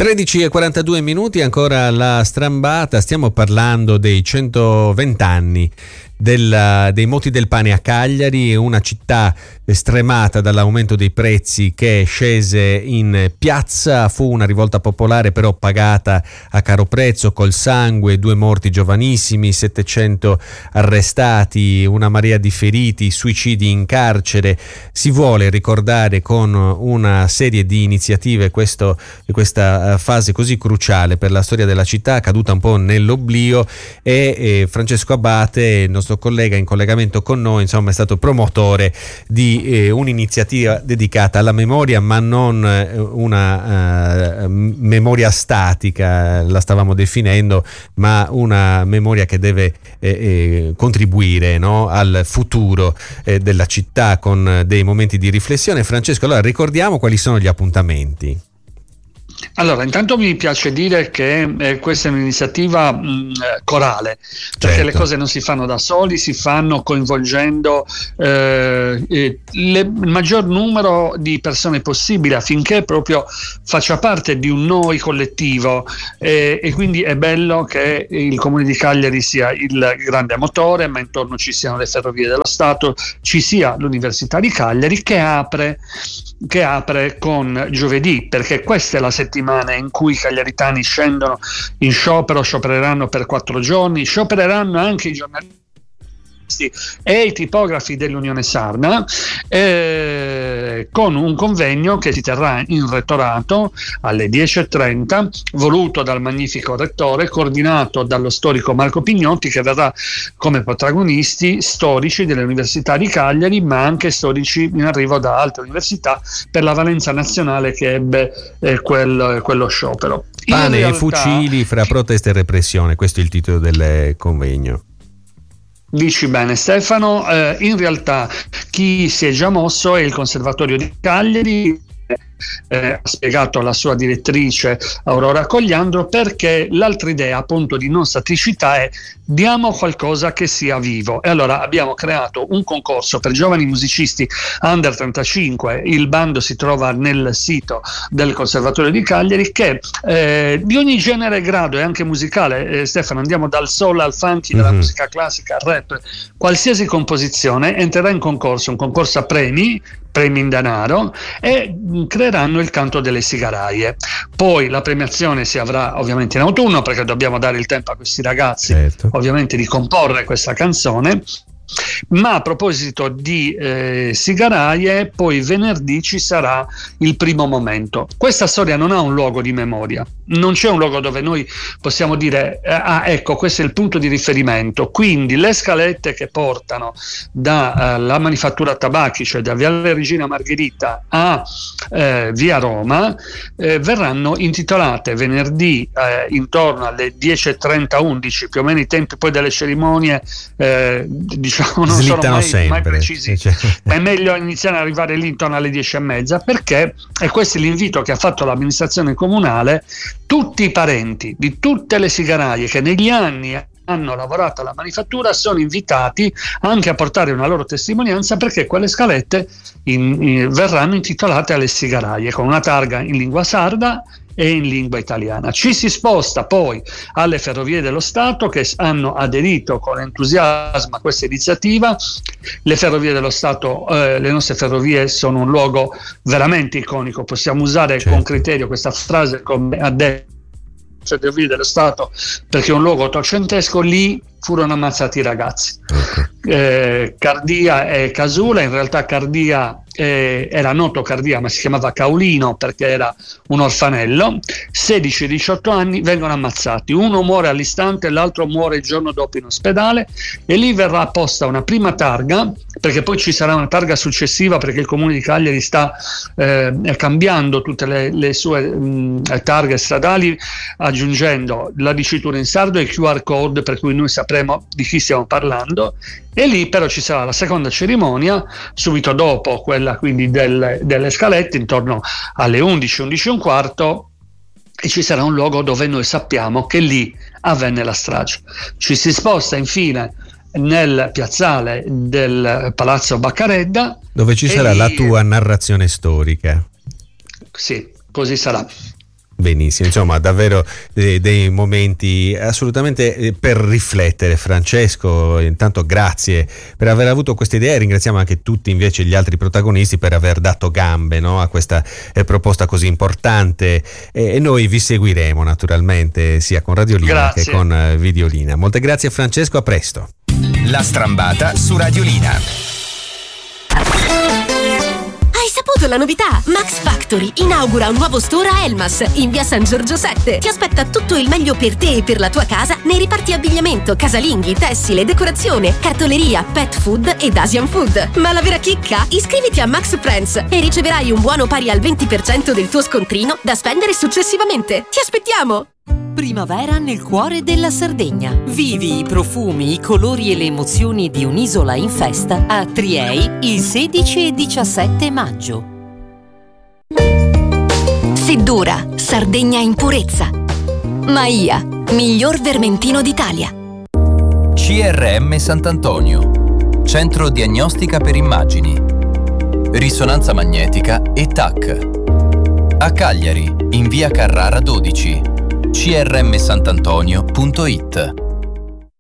13:42, ancora la strambata. Stiamo parlando dei 120 anni dei moti del pane a Cagliari, una città stremata dall'aumento dei prezzi che scese in piazza. Fu una rivolta popolare però pagata a caro prezzo, col sangue, 2 morti giovanissimi, 700 arrestati, una marea di feriti, suicidi in carcere. Si vuole ricordare con una serie di iniziative questa fase così cruciale per la storia della città, caduta un po' nell'oblio, e Francesco Abate, il nostro collega in collegamento con noi, insomma, è stato promotore di un'iniziativa dedicata alla memoria, ma non una memoria statica, la stavamo definendo, ma una memoria che deve contribuire, no, al futuro della città, con dei momenti di riflessione. Francesco, allora ricordiamo quali sono gli appuntamenti. Allora, intanto mi piace dire che questa è un'iniziativa corale, perché certo, le cose non si fanno da soli, si fanno coinvolgendo il maggior numero di persone possibile, affinché proprio faccia parte di un noi collettivo, e quindi è bello che il Comune di Cagliari sia il grande motore, ma intorno ci siano le Ferrovie dello Stato, ci sia l'Università di Cagliari che apre con giovedì, perché questa è la settimana in cui i cagliaritani scendono in sciopero, sciopereranno per 4 giorni, sciopereranno anche i giornalisti e i tipografi dell'Unione Sarda, con un convegno che si terrà in rettorato alle 10:30, voluto dal magnifico rettore, coordinato dallo storico Marco Pignotti, che verrà come protagonisti storici dell'Università di Cagliari, ma anche storici in arrivo da altre università, per la valenza nazionale che ebbe quello sciopero. Pane e fucili fra protesta e repressione, questo è il titolo del convegno. Dici bene, Stefano. In realtà chi si è già mosso è il Conservatorio di Cagliari. Ha spiegato la sua direttrice Aurora Cogliandro, perché l'altra idea, appunto, di non staticità è: diamo qualcosa che sia vivo. E allora abbiamo creato un concorso per giovani musicisti under 35, il bando si trova nel sito del Conservatorio di Cagliari, che di ogni genere e grado, e anche musicale, Stefano, andiamo dal soul al funky, dalla musica classica al rap, qualsiasi composizione entrerà in concorso, un concorso a premi in denaro, e creeranno il canto delle sigaraie. Poi la premiazione si avrà ovviamente in autunno, perché dobbiamo dare il tempo a questi ragazzi, certo, ovviamente, di comporre questa canzone. Ma a proposito di sigaraie, poi venerdì ci sarà il primo momento. Questa storia non ha un luogo di memoria, non c'è un luogo dove noi possiamo dire ecco, questo è il punto di riferimento. Quindi le scalette che portano dalla manifattura tabacchi, cioè da Viale Regina Margherita a via Roma, verranno intitolate venerdì intorno alle 10:30, 11, più o meno i tempi poi delle cerimonie, diciamo, non sono mai precisi, ma è meglio iniziare ad arrivare lì intorno alle 10:30, perché, e questo è l'invito che ha fatto l'amministrazione comunale, tutti i parenti di tutte le sigaraie che negli anni hanno lavorato alla manifattura sono invitati anche a portare una loro testimonianza, perché quelle scalette verranno intitolate alle sigaraie, con una targa in lingua sarda e in lingua italiana. Ci si sposta poi alle Ferrovie dello Stato, che hanno aderito con entusiasmo a questa iniziativa. Le Ferrovie dello Stato, le nostre ferrovie, sono un luogo veramente iconico, possiamo usare, certo, con criterio questa frase, come ha detto Ferrovie dello Stato, perché è un luogo ottocentesco. Lì furono ammazzati i ragazzi, Cardia e Casula. In realtà Cardia era noto Cardia, ma si chiamava Caulino perché era un orfanello. 16 e 18 anni vengono ammazzati, uno muore all'istante, l'altro muore il giorno dopo in ospedale, e lì verrà posta una prima targa, perché poi ci sarà una targa successiva, perché il Comune di Cagliari sta cambiando tutte le sue targhe stradali, aggiungendo la dicitura in sardo e il QR code, per cui noi sapremo di chi stiamo parlando. E lì però ci sarà la seconda cerimonia subito dopo quella, quindi delle scalette, intorno alle 11, 11 e un quarto, e ci sarà un luogo dove noi sappiamo che lì avvenne la strage. Ci si sposta infine nel piazzale del Palazzo Baccaredda, dove ci sarà la tua narrazione storica. Sì, così sarà. Benissimo, insomma davvero dei momenti assolutamente per riflettere. Francesco, intanto grazie per aver avuto questa idea, e ringraziamo anche tutti invece gli altri protagonisti per aver dato gambe, no, a questa proposta così importante, e noi vi seguiremo naturalmente sia con Radiolina che con Videolina. Molte grazie Francesco, a presto. La Strambata su Radiolina. Hai saputo la novità? Max Factory inaugura un nuovo store a Elmas, in via San Giorgio 7. Ti aspetta tutto il meglio per te e per la tua casa nei reparti abbigliamento, casalinghi, tessile, decorazione, cartoleria, pet food ed Asian food. Ma la vera chicca? Iscriviti a Max Friends e riceverai un buono pari al 20% del tuo scontrino da spendere successivamente. Ti aspettiamo! Primavera nel cuore della Sardegna. Vivi i profumi, i colori e le emozioni di un'isola in festa a Triei il 16 e 17 maggio. Seddora, Sardegna in purezza. Maia, miglior vermentino d'Italia. CRM Sant'Antonio, Centro Diagnostica per Immagini, Risonanza Magnetica e TAC. A Cagliari, in via Carrara 12. crmsantantonio.it.